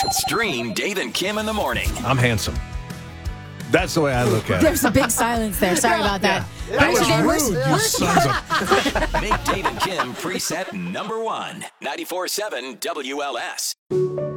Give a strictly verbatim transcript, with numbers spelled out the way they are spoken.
Stream Dave and Kim in the morning. I'm handsome. That's the way I look at it. There's a big silence there. Sorry about that. Yeah, that was Today, we're- rude, you we're- sons of... Make Dave and Kim preset number one. ninety-four point seven W L S.